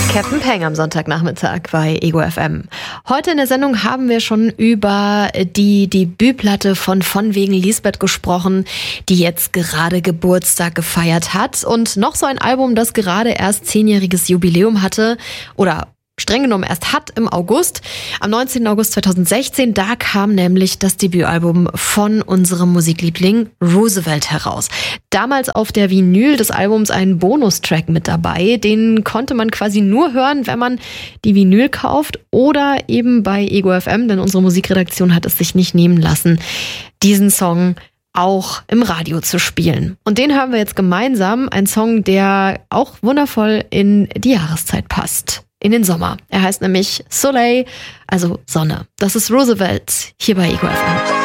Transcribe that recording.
Captain Peng am Sonntagnachmittag bei Ego FM. Heute in der Sendung haben wir schon über die Debütplatte von wegen Lisbeth gesprochen, die jetzt gerade Geburtstag gefeiert hat. Und noch so ein Album, das gerade erst 10-jähriges Jubiläum hatte oder streng genommen erst hat im August. Am 19. August 2016, da kam nämlich das Debütalbum von unserem Musikliebling Roosevelt heraus. Damals auf der Vinyl des Albums ein Bonustrack mit dabei. Den konnte man quasi nur hören, wenn man die Vinyl kauft oder eben bei Ego FM, denn unsere Musikredaktion hat es sich nicht nehmen lassen, diesen Song auch im Radio zu spielen. Und den hören wir jetzt gemeinsam. Ein Song, der auch wundervoll in die Jahreszeit passt. In den Sommer. Er heißt nämlich Soleil, also Sonne. Das ist Roosevelt hier bei Ego FM.